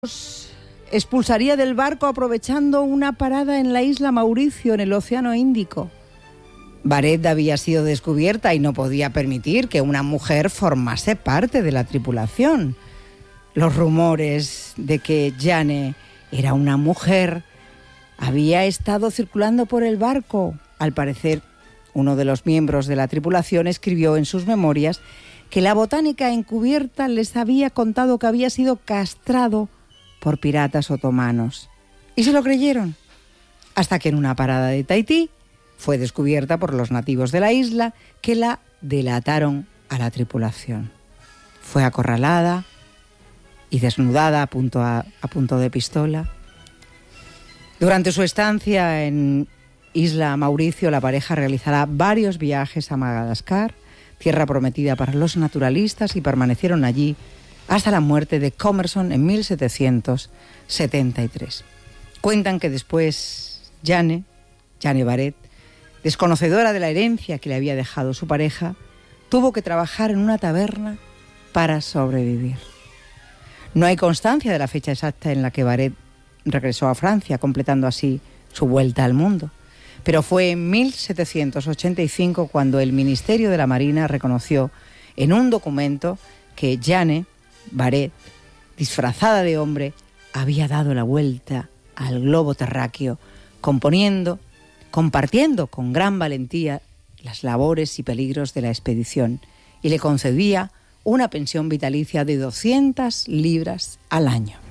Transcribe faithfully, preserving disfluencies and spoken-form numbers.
expulsaría del barco aprovechando una parada en la isla Mauricio, en el Océano Índico. Barrett había sido descubierta y no podía permitir que una mujer formase parte de la tripulación. Los rumores de que Jane era una mujer había estado circulando por el barco. Al parecer, uno de los miembros de la tripulación escribió en sus memorias que la botánica encubierta les había contado que había sido castrado por piratas otomanos. Y se lo creyeron, hasta que en una parada de Tahití fue descubierta por los nativos de la isla, que la delataron a la tripulación. Fue acorralada y desnudada a punto, a, a punto de pistola. Durante su estancia en Isla Mauricio, la pareja realizará varios viajes a Madagascar, tierra prometida para los naturalistas, y permanecieron allí hasta la muerte de Commerson en mil setecientos setenta y tres. Cuentan que después Jane, Jane Barrett, desconocedora de la herencia que le había dejado su pareja, tuvo que trabajar en una taberna para sobrevivir. No hay constancia de la fecha exacta en la que Barrett regresó a Francia, completando así su vuelta al mundo. Pero fue en mil setecientos ochenta y cinco cuando el Ministerio de la Marina reconoció en un documento que Jane Barrett, disfrazada de hombre, había dado la vuelta al globo terráqueo, componiendo, compartiendo con gran valentía las labores y peligros de la expedición, y le concedía una pensión vitalicia de doscientas libras al año.